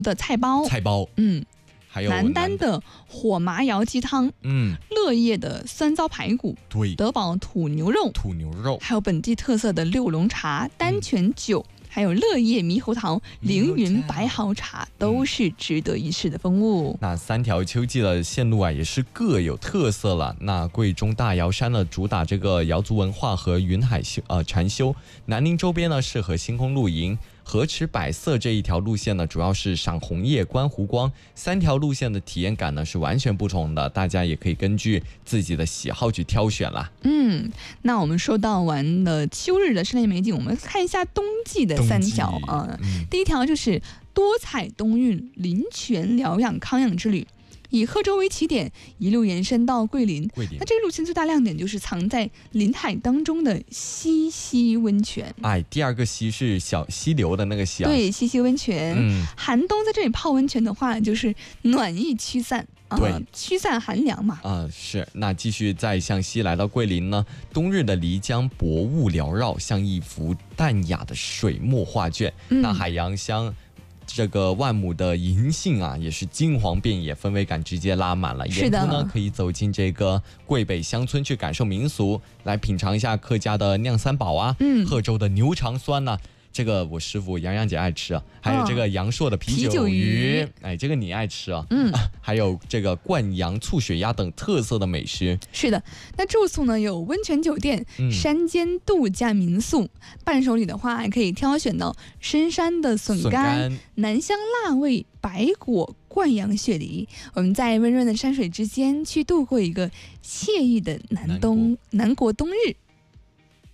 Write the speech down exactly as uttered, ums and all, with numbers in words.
的菜包， 菜包， 嗯。 还有南丹的火麻瑶鸡汤， 嗯， 乐业的酸糟排骨， 对， 德宝土牛肉， 土牛肉， 还有本地特色的六龙茶、丹泉酒，嗯、还有乐业猕猴桃、凌云白毫茶，都是值得一试的风物。 那三条秋季的线路啊，也是各有特色了。那贵中大瑶山呢，主打这个瑶族文化和云海修呃禅修；南宁周边呢，适合星空露营。河池百色这一条路线呢，主要是赏红叶、观湖光，三条路线的体验感呢是完全不同的，大家也可以根据自己的喜好去挑选啦。 嗯，那我们说到完了秋日的山林美景，我们看一下冬季的三条啊、嗯。第一条就是多彩冬运林泉疗养康养之旅。以贺州为起点，一路延伸到桂林。 桂林， 那这个路线最大亮点就是藏在林海当中的西溪温泉。 哎，第二个溪是小溪流的那个溪啊。 对，西溪温泉。嗯，寒冬在这里泡温泉的话，就是暖意驱散。对、呃，驱散寒凉嘛。 啊、呃，是。那继续再向西来到桂林呢，冬日的漓江薄雾缭绕，像一幅淡雅的水墨画卷。嗯、那海洋乡。这个万亩的银杏啊，也是金黄遍野，氛围感直接拉满了。沿途呢，可以走进这个桂北乡村去感受民俗，来品尝一下客家的酿三宝啊，嗯，贺州的牛肠酸呐、啊。这个我师傅洋洋姐爱吃啊，还有这个阳朔的啤酒鱼，哦、啤酒鱼哎，这个你爱吃啊，嗯，还有这个灌阳醋血鸭等特色的美食。 是的，那住宿呢有温泉酒店、嗯、山间度假民宿，伴手礼的话还可以挑选到深山的笋干、南乡辣味白果。灌阳雪梨，我们在温润的山水之间去度过一个惬意的南冬南国冬日。